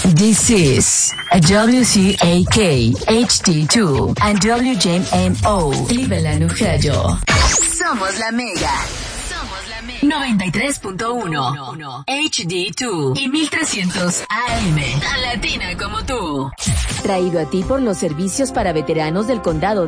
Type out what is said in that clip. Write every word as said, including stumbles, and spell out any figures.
This is a W C A K H D two and W J M O Cleveland, Ohio. Somos la Mega. Somos la Mega. noventa y tres punto uno H D dos y mil trescientos A M. Tan latina como tú. Traído a ti por los servicios para veteranos del condado